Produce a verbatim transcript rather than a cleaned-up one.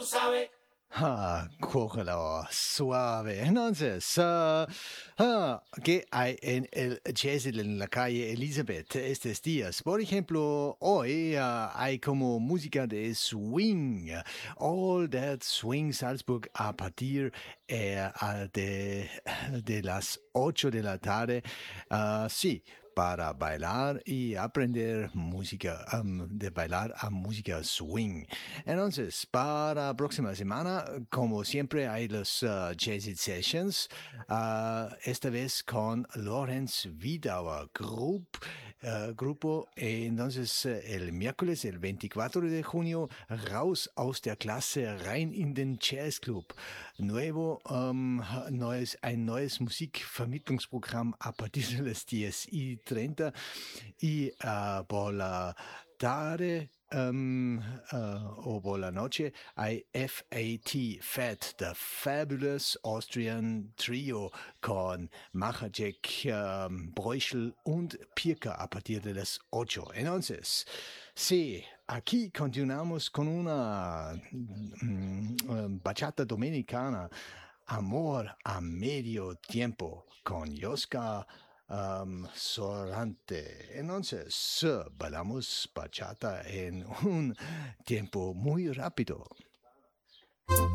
Ah, cógelo suave. Entonces, ah, ah, ¿qué hay en el jazz en la calle Elizabeth estos días? Por ejemplo, hoy ah, hay como música de swing. All That Swing Salzburg a partir eh, ah, de, de las ocho de la tarde. Ah, sí, para bailar y aprender música, am, de bailar a música swing. Entonces, para la próxima semana, como siempre, hay los uh, Jazz It Sessions, ah, esta vez con Lorenz Wiedauer Group, uh, grupo. Eh, Entonces, eh, el miércoles, el veinticuatro de junio, raus aus der Klasse, rein in den Jazzclub. Nuevo, um, neues, ein neues Musikvermittlungsprogramm a partir de las diez y treinta y uh, por la tarde um, uh, o por la noche hay F A T, F A T, The Fabulous Austrian Trio con Machacek, um, Breuschel und Pirka a partir de las ocho. Entonces, sí, aquí continuamos con una mm, um, bachata dominicana, Amor a medio tiempo, con Yoska um, Sorante. Entonces, uh, bailamos bachata en un tiempo muy rápido.